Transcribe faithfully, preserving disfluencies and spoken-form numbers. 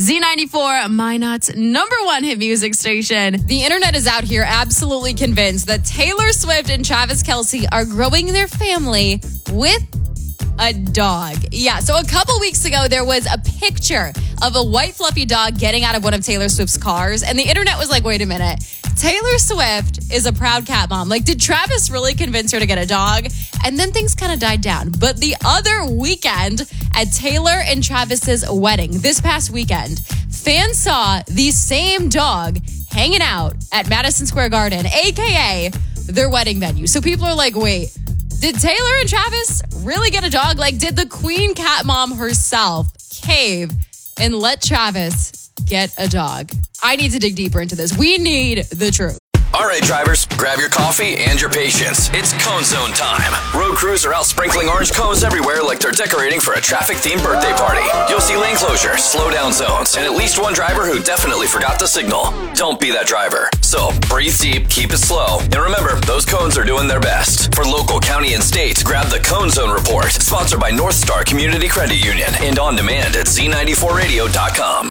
Z ninety-four, Minot's number one hit music station. The internet is out here absolutely convinced that Taylor Swift and Travis Kelce are growing their family with a dog. Yeah, so a couple weeks ago, there was a picture of a white fluffy dog getting out of one of Taylor Swift's cars, and the internet was like, wait a minute. Taylor Swift is a proud cat mom. Like, did Travis really convince her to get a dog? And then things kind of died down. But the other weekend at Taylor and Travis's wedding, this past weekend, fans saw the same dog hanging out at Madison Square Garden, a k a their wedding venue. So people are like, wait, did Taylor and Travis really get a dog? Like, did the queen cat mom herself cave and let Travis get a dog? I need to dig deeper into this. We need the truth. All right, drivers, grab your coffee and your patience. It's Cone Zone time. Road crews are out sprinkling orange cones everywhere like they're decorating for a traffic-themed birthday party. You'll see lane closures, slow-down zones, and at least one driver who definitely forgot to signal. Don't be that driver. So breathe deep, keep it slow, and remember, those cones are doing their best. For local, county, and state, grab the Cone Zone Report, sponsored by North Star Community Credit Union, and on demand at Z ninety-four radio dot com.